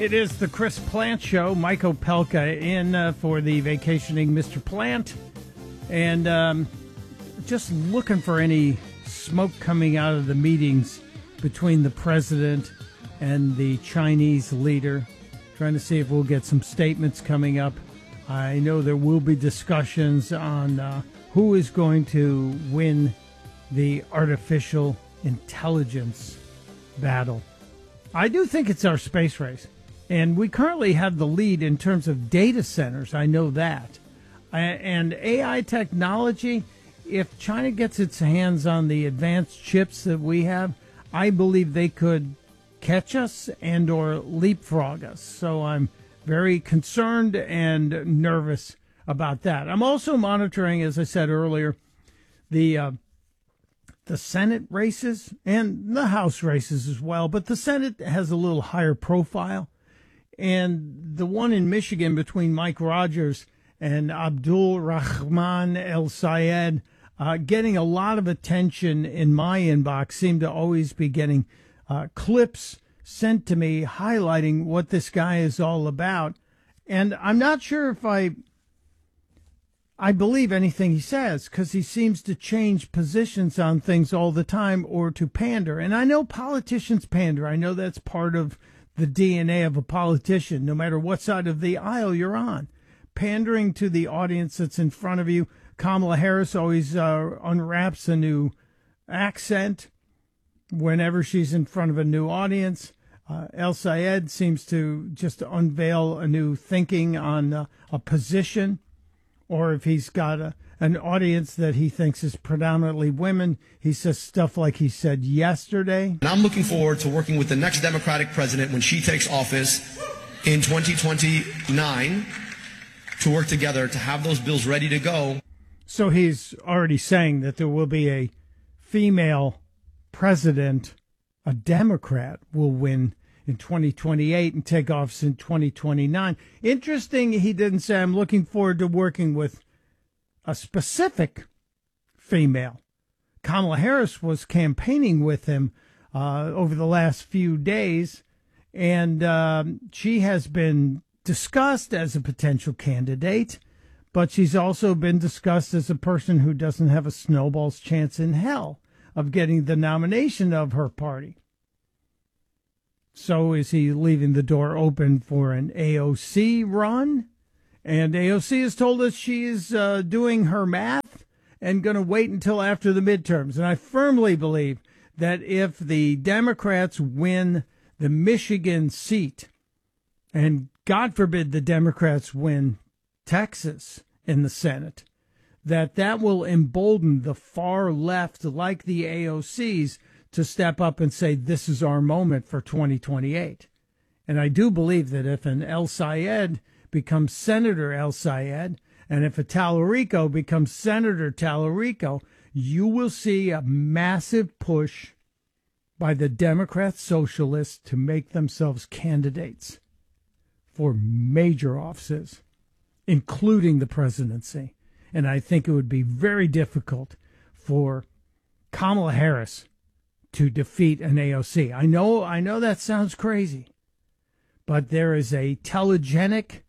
It is the Chris Plant Show. Mike Opelka in for the vacationing Mr. Plant. And just looking for any smoke coming out of the meetings between the president and the Chinese leader. Trying to see if we'll get some statements coming up. I know there will be discussions on who is going to win the artificial intelligence battle. I do think it's our space race. And we currently have the lead in terms of data centers. I know that. And AI technology, if China gets its hands on the advanced chips that we have, I believe they could catch us and or leapfrog us. So I'm very concerned and nervous about that. I'm also monitoring, as I said earlier, the Senate races and the House races as well. But the Senate has a little higher profile. And the one in Michigan between Mike Rogers and Abdul Rahman El-Sayed getting a lot of attention in my inbox, seemed to always be getting clips sent to me highlighting what this guy is all about. And I'm not sure if I believe anything he says, because he seems to change positions on things all the time or to pander. And I know politicians pander. I know that's part of the DNA of a politician, no matter what side of the aisle you're on. Pandering to the audience that's in front of you. Kamala Harris always unwraps a new accent whenever she's in front of a new audience. El-Sayed seems to just unveil a new thinking on a position, or if he's got an audience that he thinks is predominantly women, he says stuff like he said yesterday. And I'm looking forward to working with the next Democratic president when she takes office in 2029 to work together to have those bills ready to go. So he's already saying that there will be a female president, a Democrat will win in 2028 and take office in 2029. Interesting, he didn't say, I'm looking forward to working with a specific female. Kamala Harris was campaigning with him over the last few days, and she has been discussed as a potential candidate, but she's also been discussed as a person who doesn't have a snowball's chance in hell of getting the nomination of her party. So is he leaving the door open for an AOC run? And AOC has told us she's doing her math and going to wait until after the midterms. And I firmly believe that if the Democrats win the Michigan seat, and God forbid the Democrats win Texas in the Senate, that will embolden the far left, like the AOCs, to step up and say, this is our moment for 2028. And I do believe that if an El-Sayed becomes Senator El-Sayed, and if a Tallarico becomes Senator Tallarico, you will see a massive push by the Democrat socialists to make themselves candidates for major offices, including the presidency. And I think it would be very difficult for Kamala Harris to defeat an AOC. I know that sounds crazy, but there is a telegenic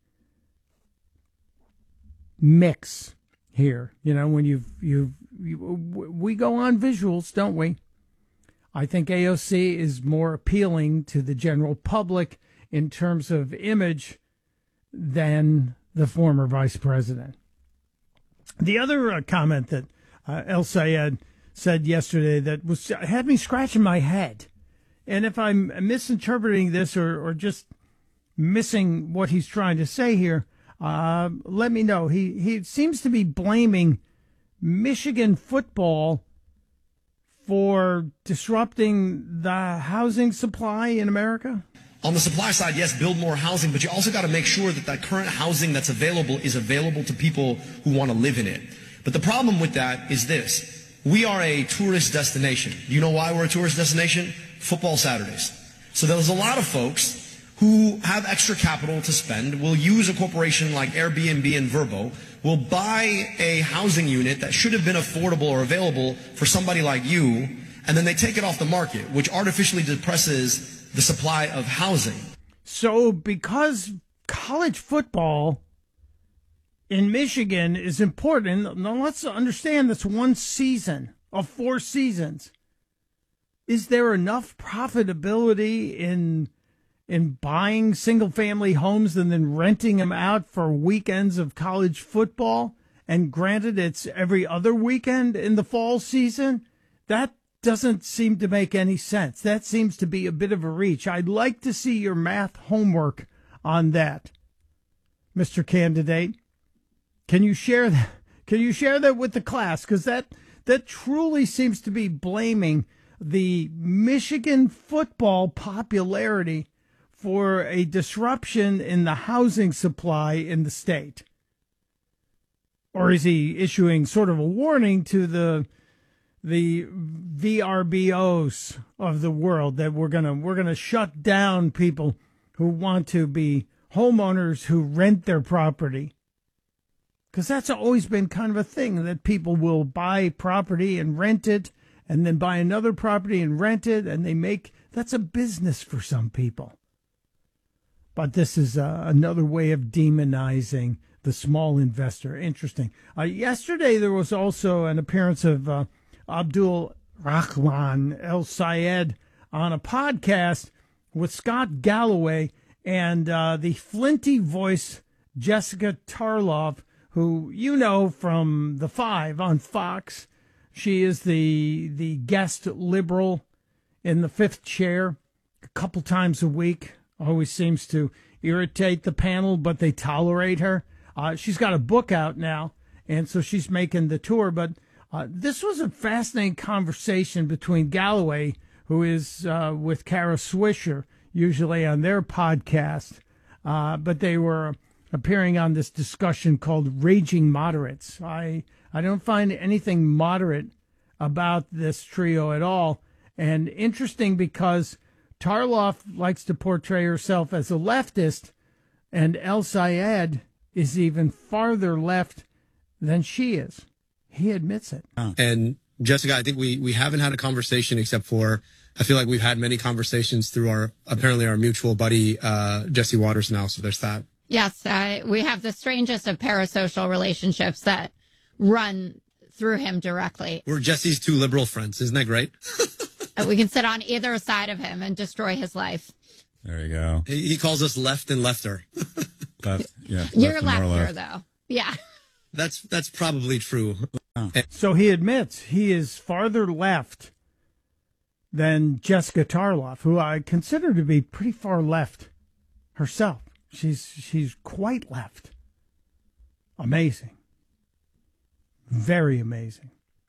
mix here. You know, when we go on visuals, don't we? I think AOC is more appealing to the general public in terms of image than the former vice president. The other comment that El-Sayed said yesterday that had me scratching my head, and if I'm misinterpreting this or just missing what he's trying to say here, let me know. He seems to be blaming Michigan football for disrupting the housing supply in America. On the supply side, yes, build more housing, but you also got to make sure that current housing that's available is available to people who want to live in it. But the problem with that is this. We are a tourist destination. Do you know why we're a tourist destination? Football Saturdays. So there's a lot of folks who have extra capital to spend, will use a corporation like Airbnb and Vrbo, will buy a housing unit that should have been affordable or available for somebody like you, and then they take it off the market, which artificially depresses the supply of housing. So because college football in Michigan is important, now let's understand that's one season of 4 seasons. Is there enough profitability in buying single-family homes and then renting them out for weekends of college football? And granted, it's every other weekend in the fall season. That doesn't seem to make any sense. That seems to be a bit of a reach. I'd like to see your math homework on that, Mr. Candidate. Can you share that? Can you share that with the class? Because that truly seems to be blaming the Michigan football popularity for a disruption in the housing supply in the state. Or is he issuing sort of a warning to the VRBOs of the world that we're gonna shut down people who want to be homeowners who rent their property? Because that's always been kind of a thing, that people will buy property and rent it, and then buy another property and rent it, and that's a business for some people. But this is another way of demonizing the small investor. Interesting. Yesterday there was also an appearance of Abdul Rahman El Sayed on a podcast with Scott Galloway and the flinty voice Jessica Tarlov, who you know from The Five on Fox. She is the guest liberal in the fifth chair a couple times a week. Always seems to irritate the panel, but they tolerate her. She's got a book out now, and so she's making the tour. But this was a fascinating conversation between Galloway, who is with Kara Swisher, usually on their podcast, but they were appearing on this discussion called Raging Moderates. I don't find anything moderate about this trio at all. And interesting because Tarloff likes to portray herself as a leftist, and El Sayed is even farther left than she is. He admits it. And Jessica, I think we haven't had a conversation except for, I feel like we've had many conversations through our mutual buddy, Jesse Waters now. So there's that. Yes, we have the strangest of parasocial relationships that run through him directly. We're Jesse's 2 liberal friends. Isn't that great? We can sit on either side of him and destroy his life. There you go. He calls us left and lefter. You're lefter, though. Yeah. That's probably true. So he admits he is farther left than Jessica Tarloff, who I consider to be pretty far left herself. She's quite left. Amazing. Very amazing.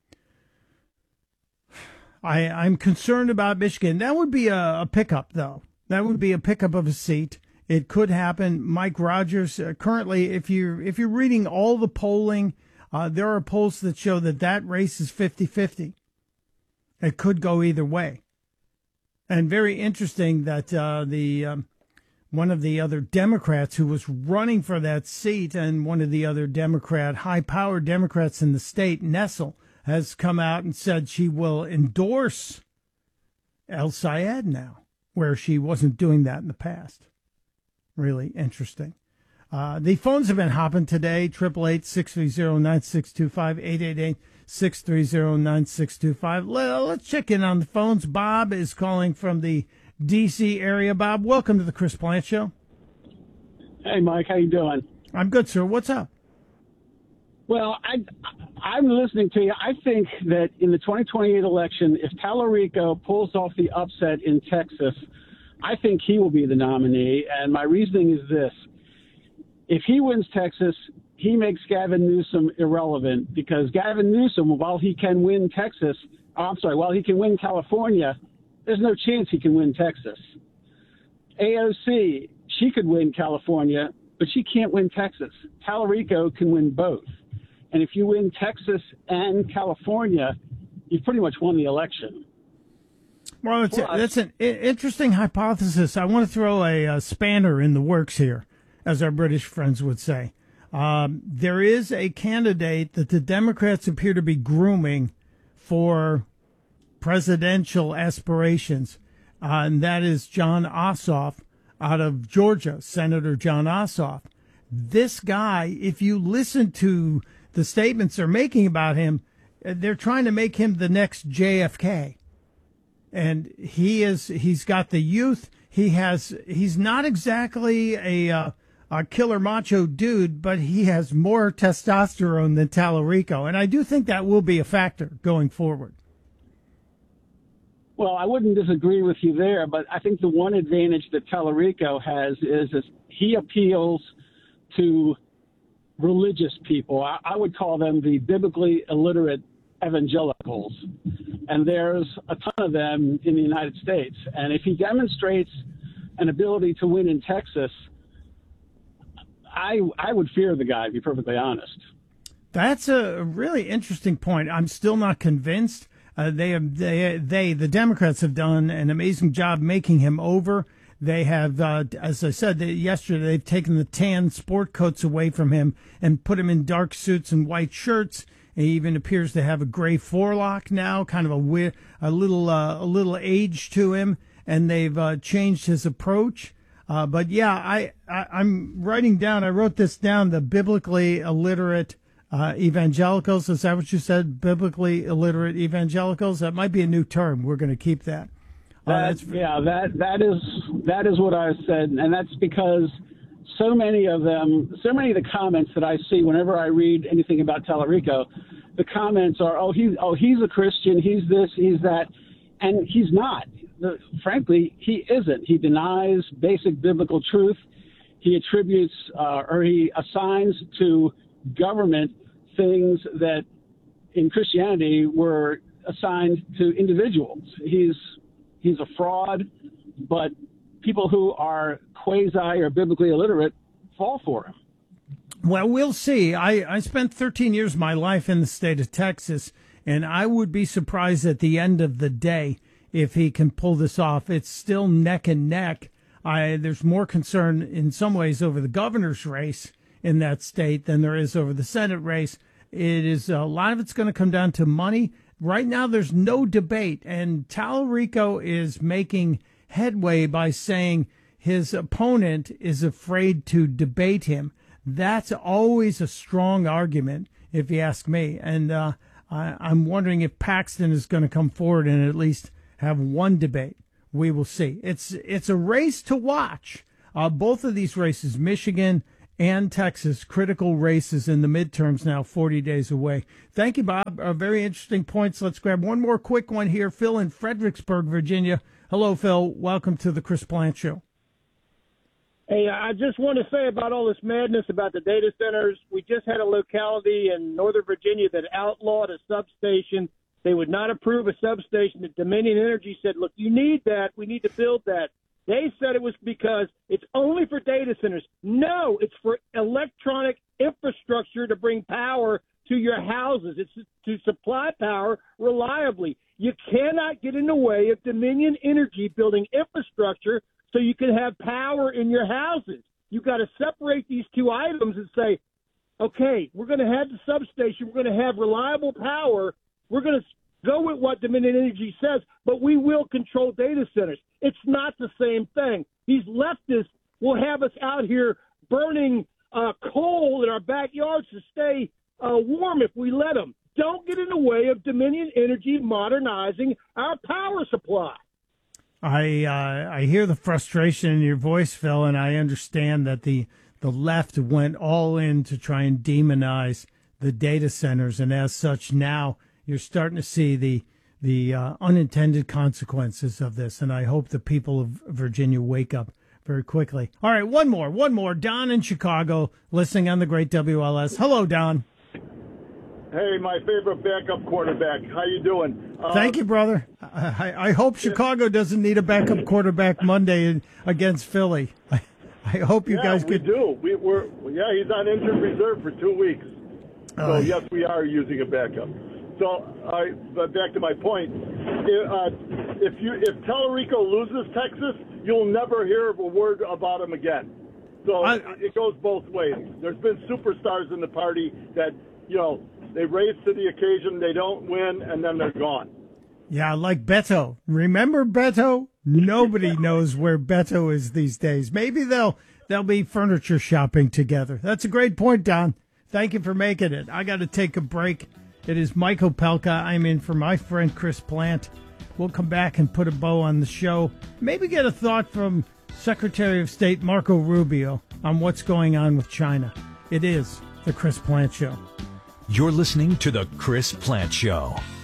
I'm concerned about Michigan. That would be a pickup, though. That would be a pickup of a seat. It could happen. Mike Rogers, currently, if you're reading all the polling, there are polls that show that race is 50-50. It could go either way. And very interesting that one of the other Democrats who was running for that seat, and one of the other high-powered Democrats in the state, Nessel, has come out and said she will endorse El Sayed now, where she wasn't doing that in the past. Really interesting. The phones have been hopping today, 888-630-9625, 888-630-9625. Let's check in on the phones. Bob is calling from the D.C. area. Bob, welcome to the Chris Plante Show. Hey, Mike, how you doing? I'm good, sir. What's up? Well, I'm listening to you. I think that in the 2028 election, if Tallarico pulls off the upset in Texas, I think he will be the nominee. And my reasoning is this. If he wins Texas, he makes Gavin Newsom irrelevant, because Gavin Newsom, while he can win California, there's no chance he can win Texas. AOC, she could win California, but she can't win Texas. Tallarico can win both. And if you win Texas and California, you've pretty much won the election. Well, that's an interesting hypothesis. I want to throw a spanner in the works here, as our British friends would say. There is a candidate that the Democrats appear to be grooming for presidential aspirations, and that is Jon Ossoff. out of Georgia, Senator John Ossoff. This guy, if you listen to the statements they're making about him, they're trying to make him the next JFK. And he's got the youth. He's not exactly a killer macho dude, but he has more testosterone than Tallarico. And I do think that will be a factor going forward. Well, I wouldn't disagree with you there, but I think the one advantage that Tallarico has is he appeals to religious people. I would call them the biblically illiterate evangelicals. And there's a ton of them in the United States. And if he demonstrates an ability to win in Texas, I would fear the guy, to be perfectly honest. That's a really interesting point. I'm still not convinced. The Democrats have done an amazing job making him over. They have, as I said yesterday, they've taken the tan sport coats away from him and put him in dark suits and white shirts. He even appears to have a gray forelock now, kind of a little age to him, and they've changed his approach. But yeah, I'm writing down. I wrote this down. The biblically illiterate evangelicals. Is that what you said? Biblically illiterate evangelicals. That might be a new term. We're going to keep that. That is what I said, and that's because so many of the comments that I see whenever I read anything about Tallarico, the comments are, he's a Christian, he's this, he's that, and he's not. Frankly, he isn't. He denies basic biblical truth. He attributes or he assigns to government things that in Christianity were assigned to individuals. He's a fraud, but people who are quasi or biblically illiterate fall for him. Well, we'll see. I spent 13 years of my life in the state of Texas, and I would be surprised at the end of the day if he can pull this off. It's still neck and neck. There's more concern in some ways over the governor's race in that state than there is over the Senate race. It is a lot of it's going to come down to money. Right now, there's no debate, and Tallarico is making headway by saying his opponent is afraid to debate him. That's always a strong argument, if you ask me. And I'm wondering if Paxton is going to come forward and at least have one debate. We will see. It's a race to watch. Both of these races, Michigan and Texas, critical races in the midterms now, 40 days away. Thank you, Bob. Very interesting points. Let's grab one more quick one here. Phil in Fredericksburg, Virginia. Hello, Phil. Welcome to the Chris Plante Show. Hey, I just want to say about all this madness about the data centers. We just had a locality in Northern Virginia that outlawed a substation. They would not approve a substation. The Dominion Energy said, look, you need that. We need to build that. They said it was because it's only for data centers. No, it's for electronic infrastructure to bring power to your houses. It's to supply power reliably. You cannot get in the way of Dominion Energy building infrastructure so you can have power in your houses. You've got to separate these two items and say, okay, we're going to have the substation. We're going to have reliable power. We're going to go with what Dominion Energy says, but we will control data centers. It's not the same thing. These leftists will have us out here burning coal in our backyards to stay warm if we let them. Don't get in the way of Dominion Energy modernizing our power supply. I hear the frustration in your voice, Phil, and I understand that the left went all in to try and demonize the data centers, and as such now you're starting to see the unintended consequences of this, and I hope the people of Virginia wake up very quickly. All right, one more. Don in Chicago, listening on the great WLS. Hello, Don. Hey, my favorite backup quarterback. How you doing? Thank you, brother. I hope Chicago doesn't need a backup quarterback Monday against Philly. I hope you guys get. We do. He's on injured reserve for 2 weeks. So yes, we are using a backup. So, but back to my point, if Tallarico loses Texas, you'll never hear a word about him again. So it goes both ways. There's been superstars in the party that, they raise to the occasion, they don't win, and then they're gone. Yeah, like Beto. Remember Beto? Nobody knows where Beto is these days. Maybe they'll be furniture shopping together. That's a great point, Don. Thank you for making it. I got to take a break. It is Mike Opelka. I'm in for my friend Chris Plant. We'll come back and put a bow on the show. Maybe get a thought from Secretary of State Marco Rubio on what's going on with China. It is the Chris Plant Show. You're listening to the Chris Plant Show.